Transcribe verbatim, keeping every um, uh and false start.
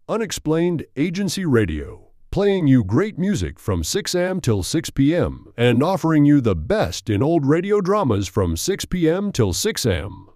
Unexplained Agency Radio, playing you great music from six a m till six p m and offering you the best in old radio dramas from six p m till six a m